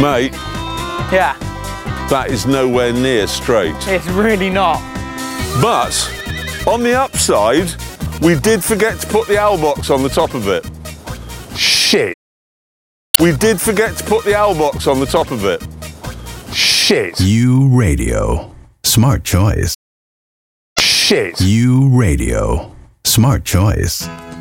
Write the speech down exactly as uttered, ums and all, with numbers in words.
Mate, Yeah, that is nowhere near straight. it's really not. But, on the upside, we did forget to put the owl box on the top of it. Shit. We did forget to put the owl box on the top of it. Shit. U Radio. Smart choice. Shit. U Radio. Smart choice.